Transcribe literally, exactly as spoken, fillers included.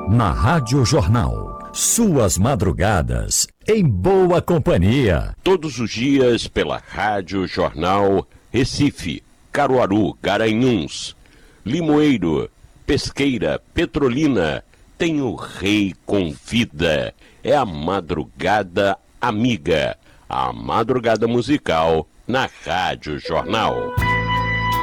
Na Rádio Jornal, suas madrugadas em boa companhia. Todos os dias pela Rádio Jornal Recife, Caruaru, Garanhuns, Limoeiro, Pesqueira, Petrolina, tem o Rei Convida. É a madrugada amiga, a madrugada musical na Rádio Jornal.